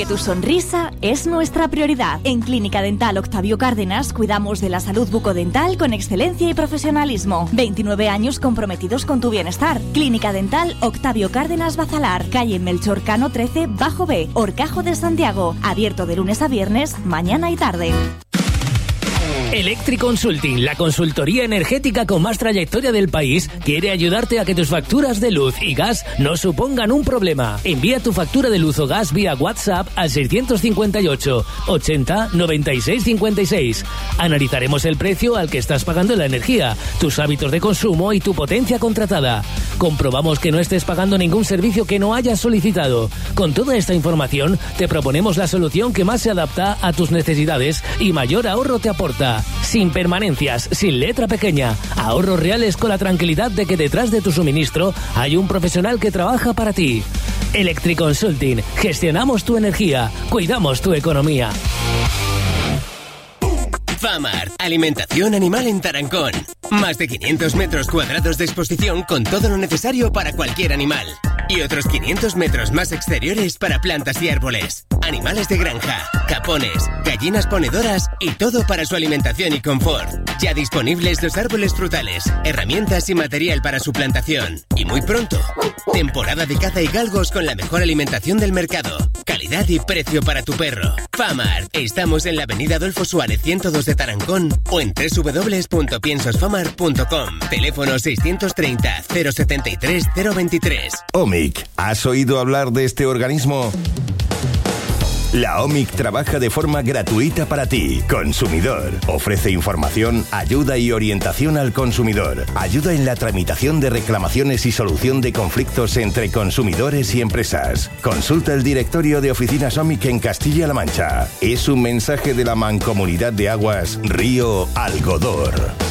porque tu sonrisa es nuestra prioridad. En Clínica Dental Octavio Cárdenas cuidamos de la salud bucodental con excelencia y profesionalismo. 29 años comprometidos con tu bienestar. Clínica Dental Octavio Cárdenas Bazalar, calle Melchor Cano 13, Bajo B, Horcajo de Santiago. Abierto de lunes a viernes, mañana y tarde. Electric Consulting, la consultoría energética con más trayectoria del país, quiere ayudarte a que tus facturas de luz y gas no supongan un problema. Envía tu factura de luz o gas vía WhatsApp al 658 80 96 56. Analizaremos el precio al que estás pagando la energía, tus hábitos de consumo y tu potencia contratada. Comprobamos que no estés pagando ningún servicio que no hayas solicitado. Con toda esta información, te proponemos la solución que más se adapta a tus necesidades y mayor ahorro te aporta. Sin permanencias, sin letra pequeña. Ahorros reales con la tranquilidad de que detrás de tu suministro hay un profesional que trabaja para ti. Electric Consulting. Gestionamos tu energía. Cuidamos tu economía. Famart, alimentación animal en Tarancón. Más de 500 metros cuadrados de exposición con todo lo necesario para cualquier animal. Y otros 500 metros más exteriores para plantas y árboles. Animales de granja, capones, gallinas ponedoras y todo para su alimentación y confort. Ya disponibles los árboles frutales, herramientas y material para su plantación. Y muy pronto, temporada de caza y galgos con la mejor alimentación del mercado. Calidad y precio para tu perro. Famart. Estamos en la avenida Adolfo Suárez 102 de Tarancón o en www.piensosfamart.com. Teléfono 630 073 023. OMIC. ¿Has oído hablar de este organismo? La OMIC trabaja de forma gratuita para ti, consumidor. Ofrece información, ayuda y orientación al consumidor. Ayuda en la tramitación de reclamaciones y solución de conflictos entre consumidores y empresas. Consulta el directorio de oficinas OMIC en Castilla-La Mancha. Es un mensaje de la Mancomunidad de Aguas Río Algodor.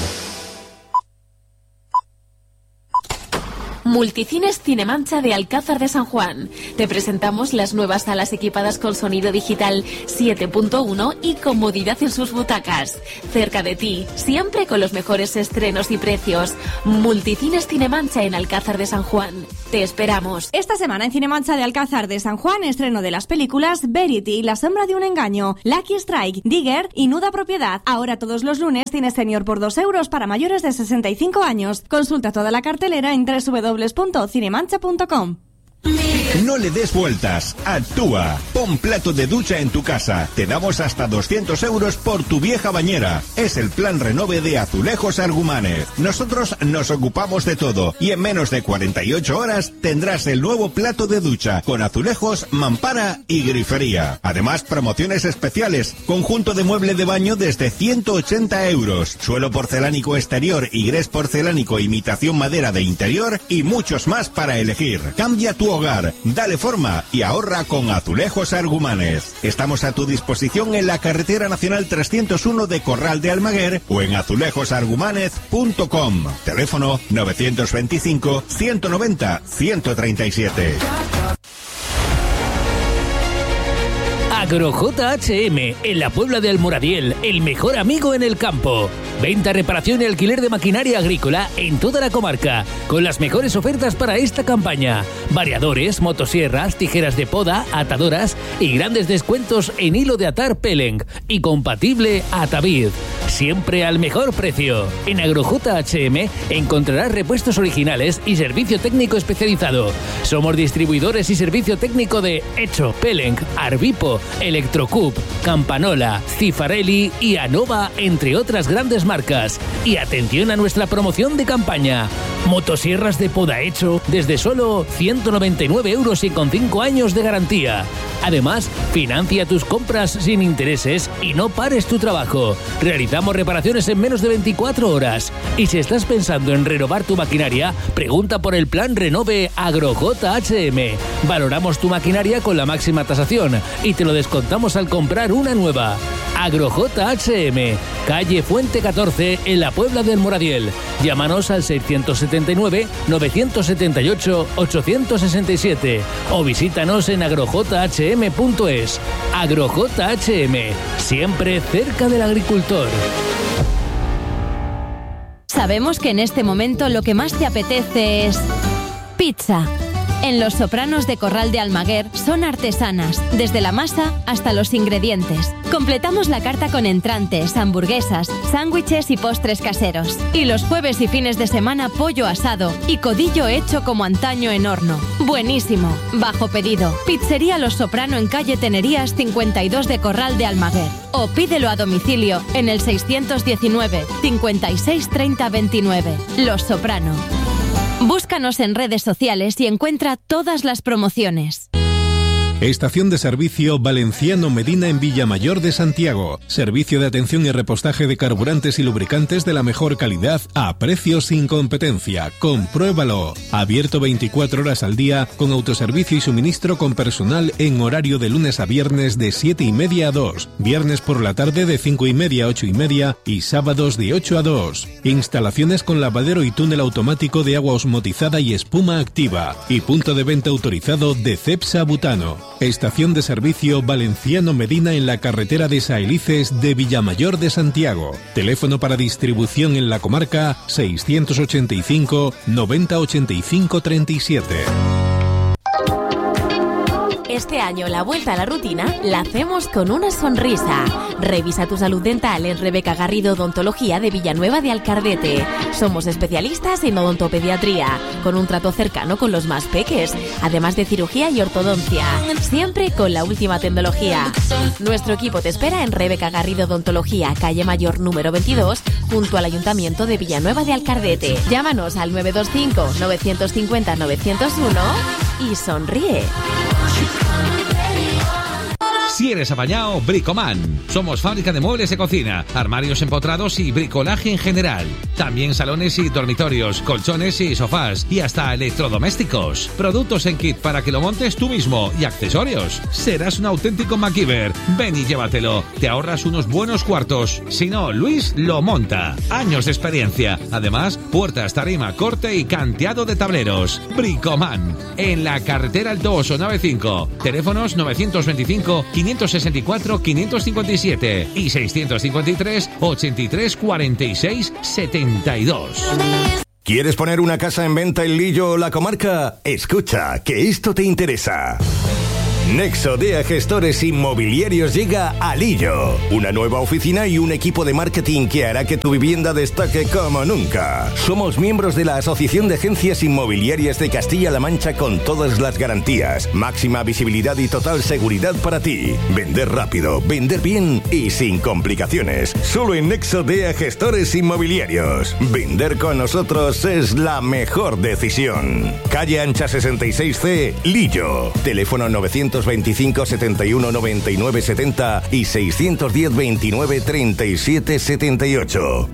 Multicines Cinemancha de Alcázar de San Juan. Te presentamos las nuevas salas equipadas con sonido digital 7.1 y comodidad en sus butacas. Cerca de ti, siempre con los mejores estrenos y precios. Multicines Cinemancha en Alcázar de San Juan. Te esperamos. Esta semana en Cinemancha de Alcázar de San Juan, estreno de las películas Verity, La sombra de un engaño, Lucky Strike, Digger y Nuda Propiedad. Ahora todos los lunes tienes senior por 2 euros para mayores de 65 años. Consulta toda la cartelera en www.cinemancha.com. No le des vueltas, actúa. Pon plato de ducha en tu casa. Te damos hasta 200 euros por tu vieja bañera. Es el plan renove de Azulejos Argumánez. Nosotros nos ocupamos de todo y en menos de 48 horas tendrás el nuevo plato de ducha con azulejos, mampara y grifería. Además, promociones especiales. Conjunto de mueble de baño desde 180 euros. Suelo porcelánico exterior y grés porcelánico imitación madera de interior y muchos más para elegir. Cambia tu hogar, dale forma y ahorra con Azulejos Argumánez. Estamos a tu disposición en la carretera nacional 301 de Corral de Almaguer o en azulejosargumánez.com. Teléfono 925 190 137. AgroJHM, en la Puebla de Almoradiel, el mejor amigo en el campo. Venta, reparación y alquiler de maquinaria agrícola en toda la comarca, con las mejores ofertas para esta campaña. Variadores, motosierras, tijeras de poda, atadoras y grandes descuentos en hilo de atar Peleng y compatible Atavid. Siempre al mejor precio. En AgroJHM encontrarás repuestos originales y servicio técnico especializado. Somos distribuidores y servicio técnico de Echo, Peleng, Arbipo, Electrocup, Campanola, Cifarelli y Anova, entre otras grandes marcas. Y atención a nuestra promoción de campaña. Motosierras de poda Echo desde solo 199 euros y con 5 años de garantía. Además, financia tus compras sin intereses y no pares tu trabajo. Realizamos reparaciones en menos de 24 horas. Y si estás pensando en renovar tu maquinaria, pregunta por el plan Renove AgroJHM. Valoramos tu maquinaria con la máxima tasación y te lo descontamos al comprar una nueva. AgroJHM, calle Fuente 14, en la Puebla del Moradiel. Llámanos al 679-978-867 o visítanos en agrojhm.es. AgroJHM, siempre cerca del agricultor. Sabemos que en este momento lo que más te apetece es pizza. en Los Sopranos de Corral de Almaguer son artesanas, desde la masa hasta los ingredientes. Completamos la carta con entrantes, hamburguesas, sándwiches y postres caseros. Y los jueves y fines de semana pollo asado y codillo hecho como antaño en horno. Buenísimo, bajo pedido. Pizzería Los Soprano en calle Tenerías 52 de Corral de Almaguer. O pídelo a domicilio en el 619 56 30 29. Los Soprano. Búscanos en redes sociales y encuentra todas las promociones. Estación de servicio Valenciano Medina en Villamayor de Santiago. Servicio de atención y repostaje de carburantes y lubricantes de la mejor calidad a precios sin competencia. Compruébalo. Abierto 24 horas al día con autoservicio y suministro con personal en horario de lunes a viernes de 7:30 a 2. Viernes por la tarde de 5:30 a 8:30 y sábados de 8 a 2. Instalaciones con lavadero y túnel automático de agua osmotizada y espuma activa. Y punto de venta autorizado de Cepsa Butano. Estación de servicio Valenciano Medina en la carretera de Saelices de Villamayor de Santiago. Teléfono para distribución en la comarca 685 90 85 37. Este año la vuelta a la rutina la hacemos con una sonrisa. Revisa tu salud dental en Rebeca Garrido Odontología de Villanueva de Alcardete. Somos especialistas en odontopediatría, con un trato cercano con los más peques, además de cirugía y ortodoncia, siempre con la última tecnología. Nuestro equipo te espera en Rebeca Garrido Odontología, calle Mayor número 22, junto al Ayuntamiento de Villanueva de Alcardete. Llámanos al 925 950 901 y sonríe. Si eres apañado, Bricoman. Somos fábrica de muebles de cocina, armarios empotrados y bricolaje en general. También salones y dormitorios, colchones y sofás y hasta electrodomésticos. Productos en kit para que lo montes tú mismo y accesorios. Serás un auténtico MacGyver. Ven y llévatelo. Te ahorras unos buenos cuartos. Si no, Luis lo monta. Años de experiencia. Además, puertas, tarima, corte y canteado de tableros. Bricoman. En la carretera El Toboso 95. Teléfonos 925 564 557 y 653 83 46 72. ¿Quieres poner una casa en venta en Lillo o la comarca? Escucha, que esto te interesa. Nexo DEA Gestores Inmobiliarios llega a Lillo. Una nueva oficina y un equipo de marketing que hará que tu vivienda destaque como nunca. Somos miembros de la Asociación de Agencias Inmobiliarias de Castilla-La Mancha con todas las garantías, máxima visibilidad y total seguridad para ti. Vender rápido, vender bien y sin complicaciones. Solo en Nexo DEA Gestores Inmobiliarios. Vender con nosotros es la mejor decisión. Calle Ancha 66C, Lillo. Teléfono 925 71 99 70 y 610 29 37 78.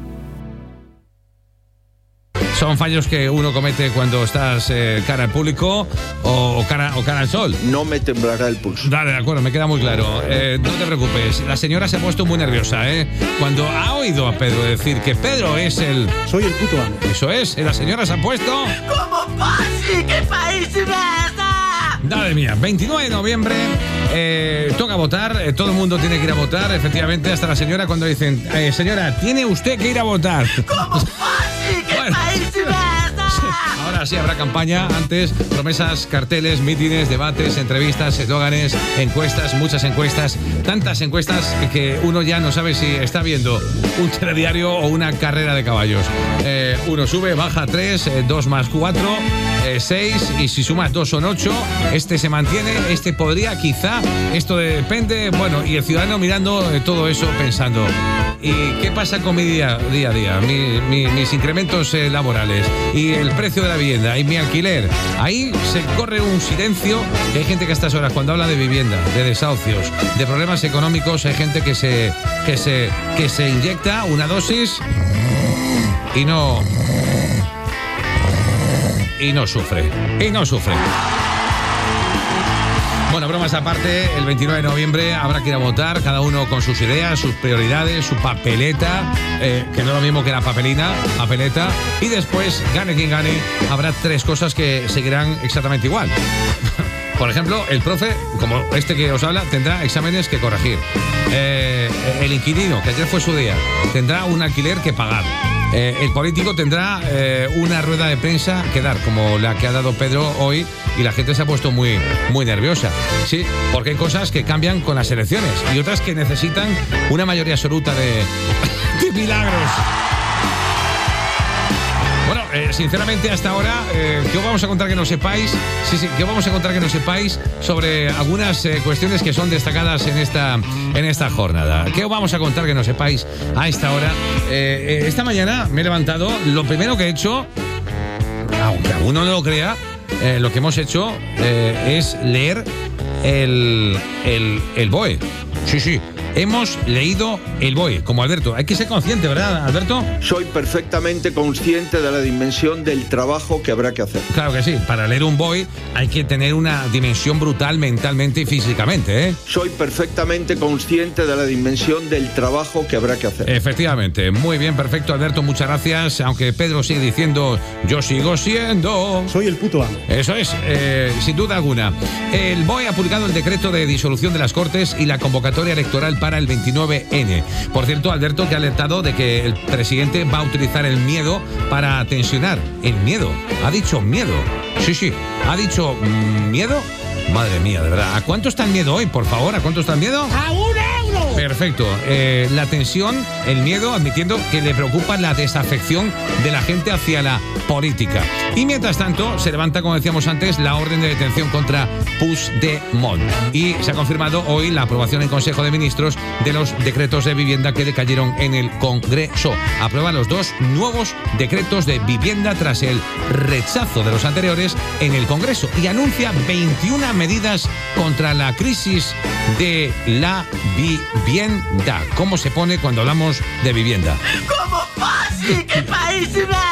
Son fallos que uno comete cuando estás cara al público o cara al sol. No me temblará el pulso. Dale, de acuerdo, me queda muy claro. No te preocupes, la señora se ha puesto muy nerviosa, cuando ha oído a Pedro decir que Pedro es el... Soy el puto amo. Eso es, la señora se ha puesto... ¿Cómo pasa? ¿Qué país es esa? Madre mía, 29 de noviembre, toca votar, todo el mundo tiene que ir a votar, efectivamente, hasta la señora cuando dicen, señora, tiene usted que ir a votar. ¿Cómo pasa? ¿Qué país es esa? Ahora sí habrá campaña, antes promesas, carteles, mítines, debates, entrevistas, eslóganes, encuestas, muchas encuestas, tantas encuestas que uno ya no sabe si está viendo un telediario o una carrera de caballos. Uno sube, baja 3, 2 más 4, 6 y si sumas 2 son 8, este se mantiene, este podría, quizá, esto depende, bueno, y el ciudadano mirando todo eso pensando, ¿y qué pasa con mi día a día? Mis incrementos laborales y el precio de la vivienda y mi alquiler. Ahí se corre un silencio, que hay gente que a estas horas cuando habla de vivienda, de desahucios, de problemas económicos, hay gente que se inyecta una dosis y no sufre. Bueno, bromas aparte, el 29 de noviembre habrá que ir a votar, cada uno con sus ideas, sus prioridades, su papeleta, que no es lo mismo que la papeleta, y después, gane quien gane, habrá 3 cosas que seguirán exactamente igual. Por ejemplo, el profe, como este que os habla, tendrá exámenes que corregir. El inquilino, que ayer fue su día, tendrá un alquiler que pagar. el político tendrá una rueda de prensa que dar, como la que ha dado Pedro hoy, y la gente se ha puesto muy, muy nerviosa. Sí, porque hay cosas que cambian con las elecciones y otras que necesitan una mayoría absoluta de milagros. Bueno, sinceramente hasta ahora, ¿qué os vamos a contar que no sepáis? Sí, ¿qué os vamos a contar que no sepáis sobre algunas cuestiones que son destacadas en esta jornada? ¿Qué os vamos a contar que no sepáis a esta hora? Esta mañana me he levantado, lo primero que he hecho, aunque alguno no lo crea, lo que hemos hecho es leer el BOE. Sí. Hemos leído el BOE, como Alberto. Hay que ser consciente, ¿verdad, Alberto? Soy perfectamente consciente de la dimensión del trabajo que habrá que hacer. Claro que sí. Para leer un BOE hay que tener una dimensión brutal mentalmente y físicamente, ¿eh? Soy perfectamente consciente de la dimensión del trabajo que habrá que hacer. Efectivamente. Muy bien, perfecto, Alberto. Muchas gracias. Aunque Pedro sigue diciendo, yo sigo siendo... Soy el puto amo. Eso es, sin duda alguna. El BOE ha publicado el decreto de disolución de las Cortes y la convocatoria electoral para el 29N. Por cierto, Alberto, que ha alertado de que el presidente va a utilizar el miedo para tensionar. El miedo. Ha dicho miedo. Sí. Ha dicho miedo. Madre mía, de verdad. ¿A cuánto está el miedo hoy, por favor? ¿A cuánto está el miedo? ¡A €1! Perfecto. La tensión, el miedo, admitiendo que le preocupa la desafección de la gente hacia la política. Y mientras tanto, se levanta, como decíamos antes, la orden de detención contra Puigdemont. Y se ha confirmado hoy la aprobación en Consejo de Ministros de los decretos de vivienda que decayeron en el Congreso. Aprueba los 2 nuevos decretos de vivienda tras el rechazo de los anteriores en el Congreso y anuncia 21 medidas contra la crisis de la vivienda. ¿Cómo se pone cuando hablamos de vivienda? ¿Cómo pasa? ¿Qué país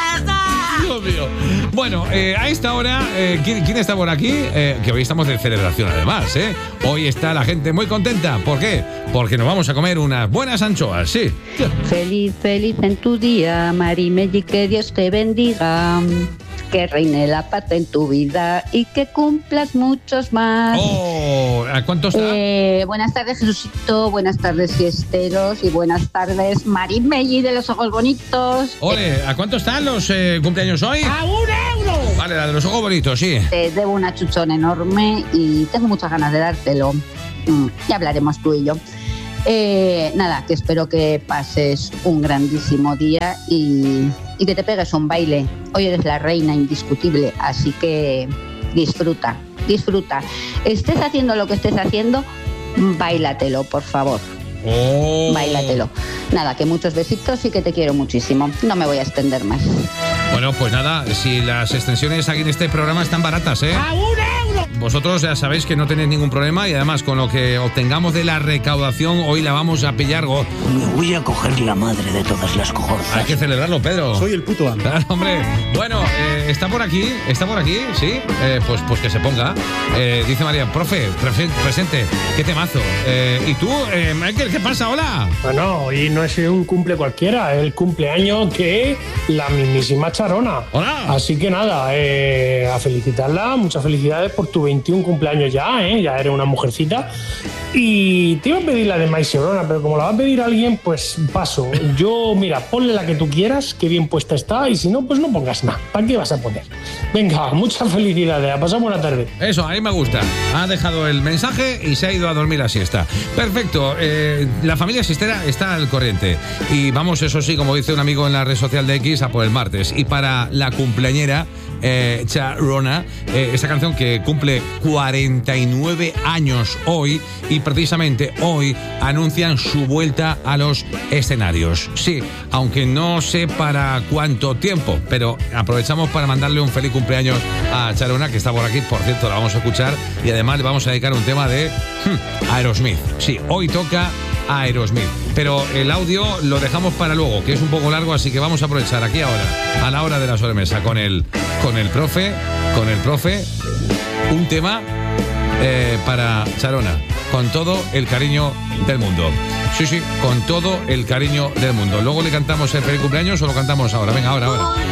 pasa? Dios mío. Bueno, a esta hora, ¿quién está por aquí? Que hoy estamos de celebración además, ¿eh? Hoy está la gente muy contenta. ¿Por qué? Porque nos vamos a comer unas buenas anchoas, sí. Feliz en tu día, Marimelli, que Dios te bendiga. Que reine la paz en tu vida y que cumplas muchos más. Oh, ¿a cuánto está? Buenas tardes, Jesucito, buenas tardes, fiesteros, y buenas tardes, Marimelli de los ojos bonitos. Ole, ¿a cuánto están los cumpleaños hoy? ¡A €1! Vale, la de los ojos bonitos, sí. Te debo una chuchona enorme y tengo muchas ganas de dártelo. Ya hablaremos tú y yo. Nada, que espero que pases un grandísimo día y que te pegues un baile. Hoy eres la reina indiscutible, así que disfruta. Estés haciendo lo que estés haciendo, báilatelo, por favor. Báilatelo. Nada, que muchos besitos y que te quiero muchísimo. No me voy a extender más. Bueno, pues nada, si las extensiones aquí en este programa están baratas, ¿eh? ¡A €1! Vosotros ya sabéis que no tenéis ningún problema y además con lo que obtengamos de la recaudación hoy la vamos a pillar. Me voy a coger la madre de todas las cojorzas. Hay que celebrarlo, Pedro. Soy el puto amo. Claro, hombre. Bueno, está por aquí, sí. Pues que se ponga. Dice María, profe, presente, qué temazo. ¿Y tú, Michael, qué pasa? Hola. Bueno, hoy no es un cumple cualquiera, es el cumpleaños de la mismísima Charona. Hola. Así que nada, a felicitarla, muchas felicidades por tu 21 cumpleaños ya eres una mujercita. Y te iba a pedir la de Maisorona, pero como la va a pedir alguien, pues paso. Yo, mira, ponle la que tú quieras, que bien puesta está, y si no, pues no pongas nada. ¿Para qué vas a poner? Venga, muchas felicidades, a pasar buena tarde. Eso, a mí me gusta. Ha dejado el mensaje y se ha ido a dormir la siesta. Perfecto, la familia Sistera está al corriente. Y vamos, eso sí, como dice un amigo en la red social de X, a por el martes. Y para la cumpleañera, Charona, esta canción que cumple 49 años hoy, y precisamente hoy anuncian su vuelta a los escenarios. Sí, aunque no sé para cuánto tiempo, pero aprovechamos para mandarle un feliz cumpleaños a Charona, que está por aquí. Por cierto, la vamos a escuchar y además le vamos a dedicar un tema de Aerosmith. Sí, hoy toca Aerosmith, pero el audio lo dejamos para luego, que es un poco largo, así que vamos a aprovechar aquí ahora, a la hora de la sobremesa, con el profe, un tema para Charona, con todo el cariño del mundo. Sí, con todo el cariño del mundo. Luego le cantamos el feliz cumpleaños o lo cantamos ahora. Venga, ahora.